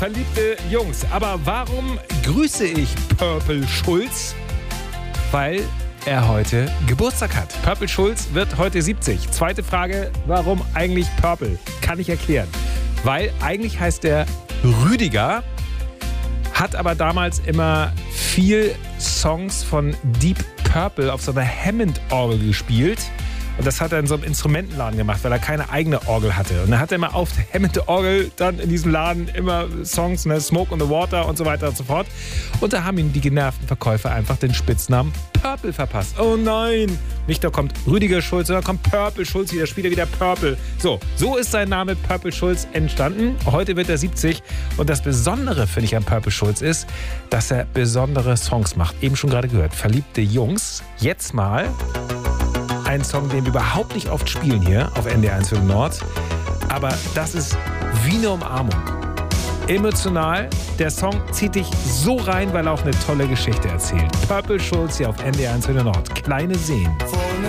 verliebte Jungs. Aber warum grüße ich Purple Schulz? Weil er heute Geburtstag hat. Purple Schulz wird heute 70. Zweite Frage, warum eigentlich Purple? Kann ich erklären. Weil eigentlich heißt er Rüdiger, hat aber damals immer viel Songs von Deep Purple auf so einer Hammond-Orgel gespielt. Und das hat er in so einem Instrumentenladen gemacht, weil er keine eigene Orgel hatte. Und dann hat er immer auf der Hammond-Orgel dann in diesem Laden immer Songs, ne, Smoke on the Water und so weiter und so fort. Und da haben ihm die genervten Verkäufer einfach den Spitznamen Purple verpasst. Oh nein! Nicht da kommt Rüdiger Schulz, sondern kommt Purple Schulz wieder, spielt er wieder Purple. So ist sein Name Purple Schulz entstanden. Heute wird er 70. Und das Besondere, finde ich, an Purple Schulz ist, dass er besondere Songs macht. Eben schon gerade gehört. Verliebte Jungs. Jetzt mal ein Song, den wir überhaupt nicht oft spielen hier auf NDR 1 Viertel Nord. Aber das ist wie eine Umarmung. Emotional. Der Song zieht dich so rein, weil er auch eine tolle Geschichte erzählt. Purple Schulz hier auf NDR 1 Viertel Nord. Kleine Seen. Falling